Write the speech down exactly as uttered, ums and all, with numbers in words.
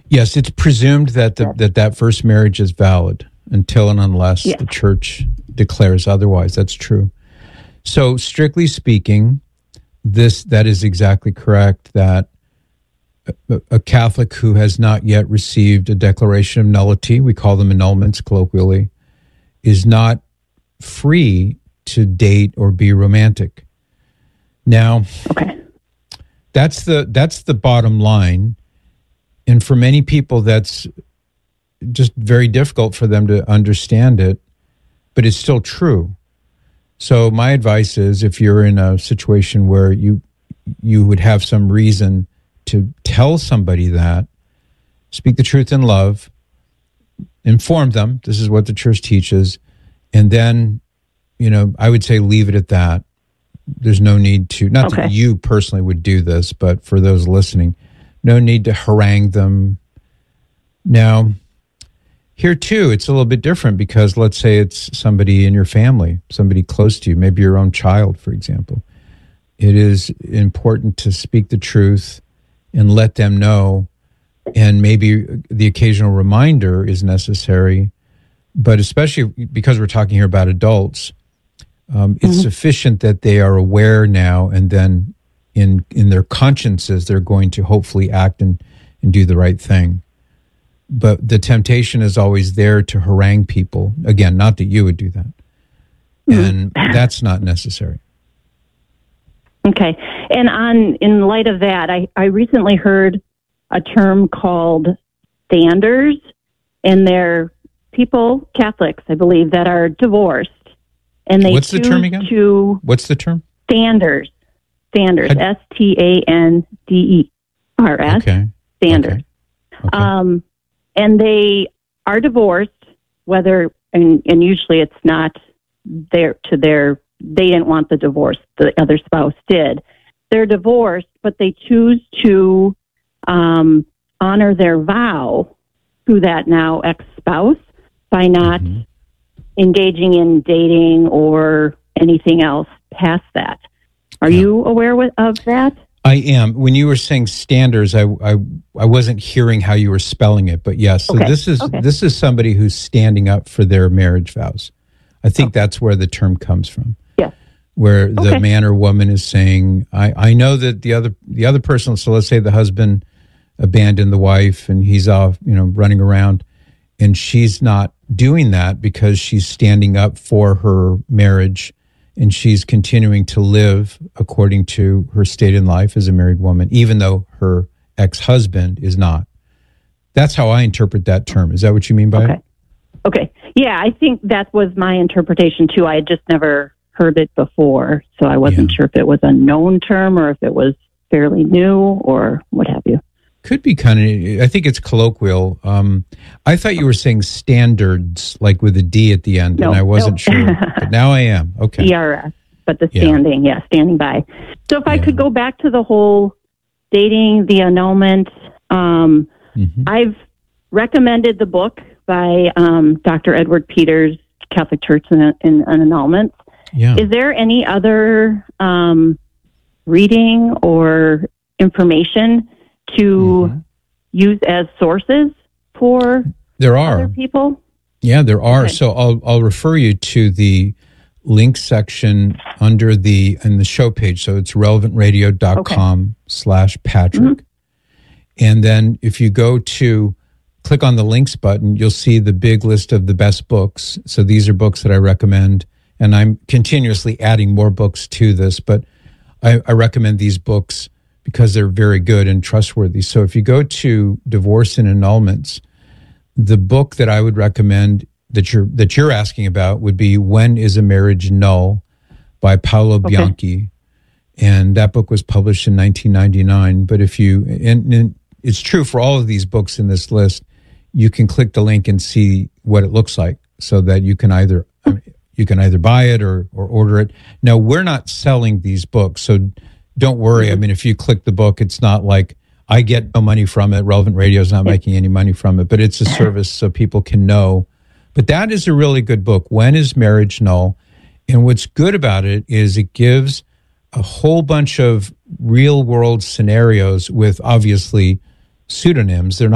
Yes, it's presumed that the, yes. that that first marriage is valid until and unless yes. the church declares otherwise. That's true. So, strictly speaking, this that is exactly correct, that a, a Catholic who has not yet received a declaration of nullity, we call them annulments colloquially, is not free to date or be romantic. Now, okay. that's the that's the bottom line. And for many people, that's just very difficult for them to understand it, but it's still true. So my advice is, if you're in a situation where you you would have some reason to tell somebody that, speak the truth in love, inform them, this is what the church teaches, and then, you know, I would say leave it at that. There's no need to, not okay. that you personally would do this, but for those listening, no need to harangue them. Now, here too, it's a little bit different because let's say it's somebody in your family, somebody close to you, maybe your own child, for example. It is important to speak the truth and let them know, and maybe the occasional reminder is necessary, but especially because we're talking here about adults, um, it's mm-hmm. sufficient that they are aware now, and then in in their consciences, they're going to hopefully act and, and do the right thing. But the temptation is always there to harangue people. Again, not that you would do that. And that's not necessary. Okay. And on in light of that, I, I recently heard a term called standers, and they're people, Catholics, I believe, that are divorced. And they What's the term again? To What's the term? Standers. Standers. How, S T A N D E R S. Okay. Standers. Okay. Okay. Um, and they are divorced, whether, and, and usually it's not their, to their, they didn't want the divorce, the other spouse did. They're divorced, but they choose to um, honor their vow to that now ex-spouse by not mm-hmm. engaging in dating or anything else past that. Are yeah. you aware of that? I am. When you were saying standards, I, I I wasn't hearing how you were spelling it, but yes. So okay. this is okay. this is somebody who's standing up for their marriage vows. I think okay. that's where the term comes from. Yeah. Where the okay. man or woman is saying, I, I know that the other the other person, so let's say the husband abandoned the wife and he's off, you know, running around, and she's not doing that because she's standing up for her marriage. And she's continuing to live according to her state in life as a married woman, even though her ex-husband is not. That's how I interpret that term. Is that what you mean by okay. it? Okay. Yeah, I think that was my interpretation too. I had just never heard it before, so I wasn't yeah. sure if it was a known term or if it was fairly new or what have you. Could be kind of, I think it's colloquial. Um, I thought you were saying standards, like with a D at the end, no, and I wasn't no. sure. But now I am. Okay. E R S, but the standing, yeah, yeah standing by. So if yeah. I could go back to the whole dating, the annulment, um, mm-hmm. I've recommended the book by um, Doctor Edward Peters, Catholic Church and, and, and Annulments. Yeah. Is there any other um, reading or information to mm-hmm. use as sources for there are other people? Yeah, there are. Okay. So I'll I'll refer you to the link section under the in the show page. So it's relevant radio dot com okay. slash Patrick. Mm-hmm. And then if you go to click on the links button, you'll see the big list of the best books. So these are books that I recommend, and I'm continuously adding more books to this, but I, I recommend these books because they're very good and trustworthy. So if you go to Divorce and Annulments, the book that I would recommend that you're that you're asking about would be When is a Marriage Null by Paolo okay. Bianchi. And that book was published in nineteen ninety-nine. But if you, and, and it's true for all of these books in this list, you can click the link and see what it looks like so that you can either you can either buy it or, or order it. Now, we're not selling these books, so don't worry. I mean, if you click the book, it's not like I get no money from it. Relevant Radio is not making any money from it, but it's a service so people can know. But that is a really good book, When is Marriage Null? And what's good about it is it gives a whole bunch of real-world scenarios with, obviously, pseudonyms. They're not